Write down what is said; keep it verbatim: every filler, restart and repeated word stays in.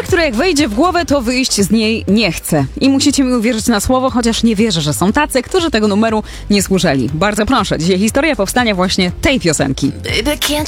które jak wejdzie w głowę, to wyjść z niej nie chce. I musicie mi uwierzyć na słowo, chociaż nie wierzę, że są tacy, którzy tego numeru nie słyszeli. Bardzo proszę, dzisiaj historia powstania właśnie tej piosenki. Baby, can't